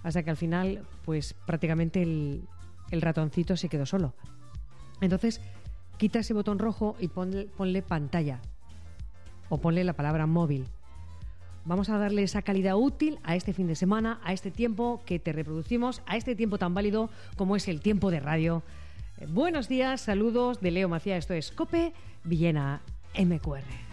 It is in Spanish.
hasta que al final, pues prácticamente el ratoncito se quedó solo. Entonces, quita ese botón rojo y ponle pantalla o ponle la palabra móvil. Vamos a darle esa calidad útil a este fin de semana, a este tiempo que te reproducimos, a este tiempo tan válido como es el tiempo de radio. Buenos días, saludos de Leo Macía, esto es COPE Villena MQR.